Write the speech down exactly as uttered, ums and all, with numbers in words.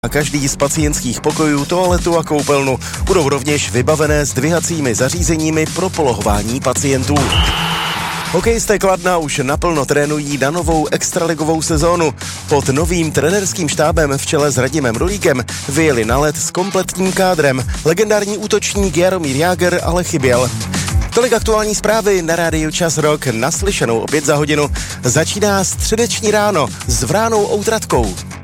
A každý z pacientských pokojů, toaletu a koupelnu budou rovněž vybavené zdvihacími zařízeními pro polohování pacientů. Hokejisté Kladna už naplno trénují na novou extraligovou sezónu. Pod novým trenérským štábem v čele s Radimem Rulíkem vyjeli na led s kompletním kádrem. Legendární útočník Jaromír Jágr ale chyběl. Tolik aktuální zprávy na rádiu Čas Rock, naslyšenou opět za hodinu. Začíná středeční ráno s Vránou Outratkou.